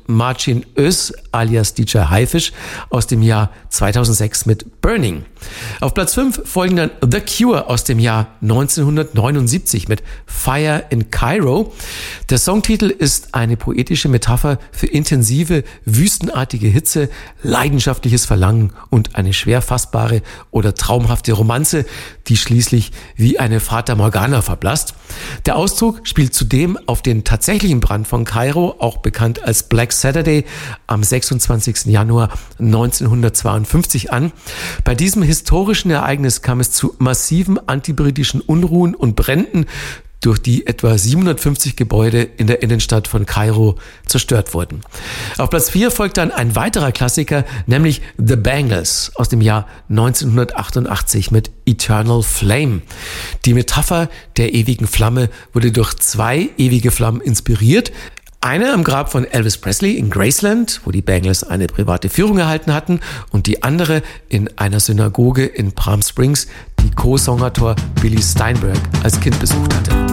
Marcin Ös alias DJ Haifisch aus dem Jahr 2006 mit Burning. Auf Platz 5 folgen dann The Cure aus dem Jahr 1979 mit Fire in Cairo. Der Songtitel ist eine poetische Metapher für intensive, wüstenartige Hitze, leidenschaftliches Verlangen und eine schwer fassbare oder traumhafte Romanze, die schließlich wie eine Fata Morgana verblasst. Der Auszug spielt zudem auf den tatsächlichen Brand von Kairo, auch bekannt als Black Saturday, am 26. Januar 1952 an. Bei diesem historischen Ereignis kam es zu massiven antibritischen Unruhen und Bränden, durch die etwa 750 Gebäude in der Innenstadt von Kairo zerstört wurden. Auf Platz 4 folgt dann ein weiterer Klassiker, nämlich The Bangles aus dem Jahr 1988 mit Eternal Flame. Die Metapher der ewigen Flamme wurde durch 2 ewige Flammen inspiriert. Eine am Grab von Elvis Presley in Graceland, wo die Bangles eine private Führung erhalten hatten, und die andere in einer Synagoge in Palm Springs, die Co-Songautor Billy Steinberg als Kind besucht hatte.